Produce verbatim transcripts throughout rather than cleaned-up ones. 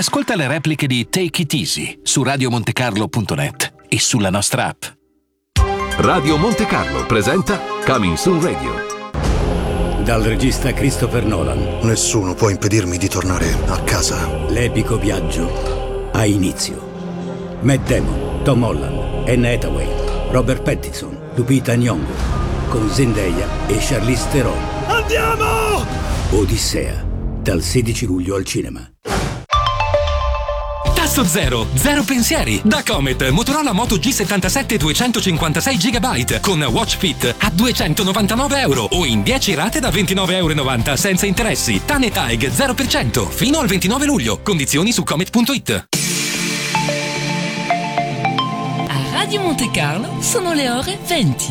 Ascolta le repliche di Take It Easy su radio montecarlo punto net e sulla nostra app. Radio Monte Carlo presenta Coming Soon Radio. Dal regista Christopher Nolan. Nessuno può impedirmi di tornare a casa. L'epico viaggio ha inizio. Matt Damon, Tom Holland, Anne Hathaway, Robert Pattinson, Lupita Nyong'o, con Zendaya e Charlize Theron. Andiamo! Odissea, dal sedici luglio al cinema. Tasso zero, zero pensieri. Da Comet, Motorola Moto G settantasette duecentocinquantasei giga con Watch Fit a duecentonovantanove euro o in dieci rate da ventinove virgola novanta euro senza interessi. Tane Taig zero per cento fino al ventinove luglio. Condizioni su comet punto it. A Radio Monte Carlo sono le ore venti.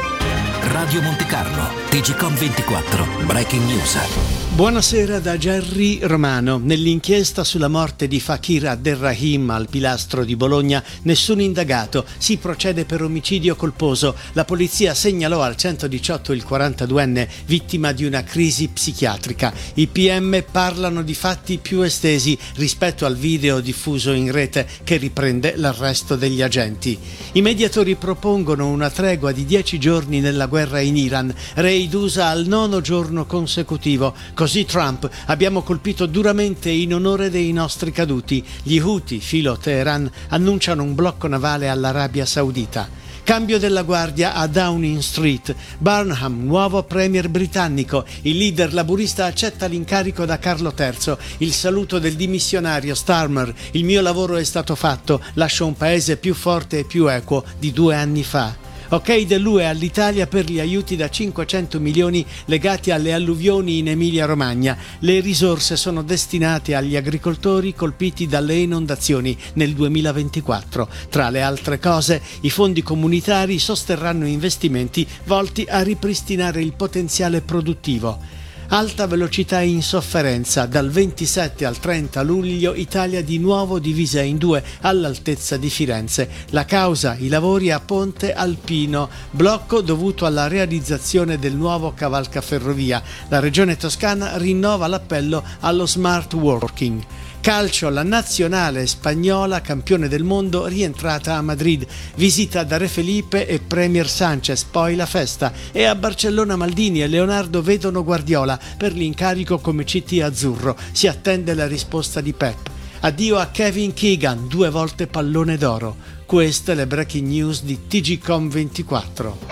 Radio Monte Carlo, T G Com ventiquattro, Breaking News. Buonasera da Gerry Romano. Nell'inchiesta sulla morte di Fakir Abderrahim al Pilastro di Bologna, nessun indagato. Si procede per omicidio colposo. La polizia segnalò al centodiciotto il quarantaduenne vittima di una crisi psichiatrica. I P M parlano di fatti più estesi rispetto al video diffuso in rete che riprende l'arresto degli agenti. I mediatori propongono una tregua di dieci giorni nella guerra in Iran. Raid U S A al nono giorno consecutivo. Così Trump: abbiamo colpito duramente in onore dei nostri caduti. Gli Houthi, filo Teheran, annunciano un blocco navale all'Arabia Saudita. Cambio della guardia a Downing Street. Burnham, nuovo premier britannico. Il leader laburista accetta l'incarico da Carlo terzo. Il saluto del dimissionario Starmer: il mio lavoro è stato fatto, lascio un paese più forte e più equo di due anni fa. Ok dell'U E all'Italia per gli aiuti da cinquecento milioni legati alle alluvioni in Emilia-Romagna. Le risorse sono destinate agli agricoltori colpiti dalle inondazioni nel duemilaventiquattro. Tra le altre cose, i fondi comunitari sosterranno investimenti volti a ripristinare il potenziale produttivo. Alta velocità in sofferenza. Dal ventisette al trenta luglio Italia di nuovo divisa in due all'altezza di Firenze. La causa: i lavori a Ponte Alpino, blocco dovuto alla realizzazione del nuovo cavalcaferrovia. La Regione Toscana rinnova l'appello allo smart working. Calcio, la nazionale spagnola, campione del mondo, rientrata a Madrid. Visita da Re Felipe e Premier Sanchez, poi la festa. E a Barcellona Maldini e Leonardo vedono Guardiola per l'incarico come C T azzurro. Si attende la risposta di Pep. Addio a Kevin Keegan, due volte pallone d'oro. Queste le breaking news di T G Com ventiquattro.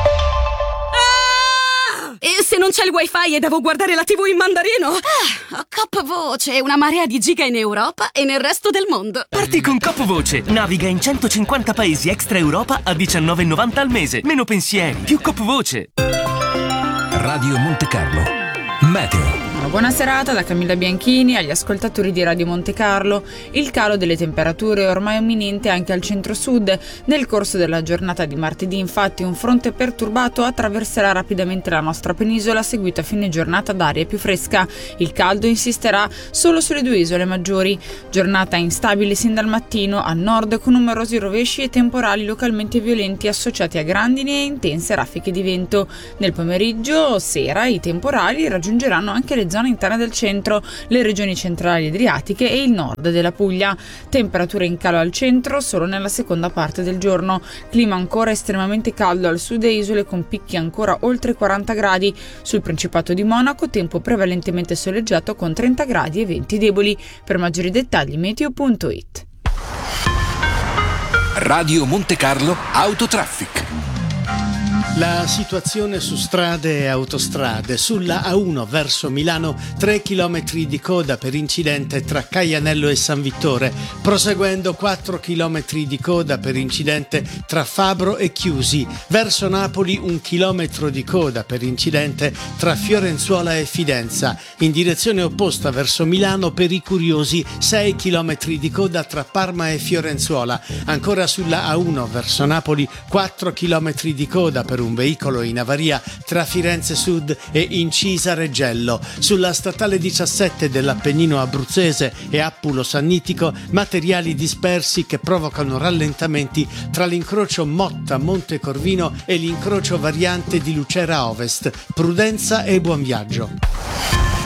E se non c'è il wifi e devo guardare la tivù in mandarino? Ah, Cop Voce, una marea di giga in Europa e nel resto del mondo. Parti con Cop Voce, naviga in centocinquanta paesi extra Europa a diciannove virgola novanta al mese. Meno pensieri, più Cop Voce. Radio Monte Carlo, Meteo. Buona serata da Camilla Bianchini agli ascoltatori di Radio Monte Carlo. Il calo delle temperature è ormai imminente anche al centro-sud. Nel corso della giornata di martedì, infatti, un fronte perturbato attraverserà rapidamente la nostra penisola, seguito a fine giornata da aria più fresca. Il caldo insisterà solo sulle due isole maggiori. Giornata instabile sin dal mattino al nord, con numerosi rovesci e temporali localmente violenti associati a grandini e intense raffiche di vento. Nel pomeriggio, sera, i temporali raggiungeranno anche le zone interne del centro, le regioni centrali adriatiche e il nord della Puglia. Temperature in calo al centro solo nella seconda parte del giorno. Clima ancora estremamente caldo al sud e isole, con picchi ancora oltre quaranta gradi. Sul Principato di Monaco tempo prevalentemente soleggiato con trenta gradi e venti deboli. Per maggiori dettagli meteo punto it. Radio Monte Carlo Autotraffic. La situazione su strade e autostrade. Sulla A uno verso Milano tre chilometri di coda per incidente tra Caianello e San Vittore, proseguendo quattro chilometri di coda per incidente tra Fabro e Chiusi. Verso Napoli un chilometro di coda per incidente tra Fiorenzuola e Fidenza. In direzione opposta verso Milano per i curiosi sei chilometri di coda tra Parma e Fiorenzuola. Ancora sulla A uno verso Napoli quattro chilometri di coda per un veicolo in avaria tra Firenze Sud e Incisa Reggello. Sulla statale diciassette dell'Appennino abruzzese e Appulo Sannitico materiali dispersi che provocano rallentamenti tra l'incrocio Motta Monte Corvino e l'incrocio variante di Lucera Ovest. Prudenza e buon viaggio.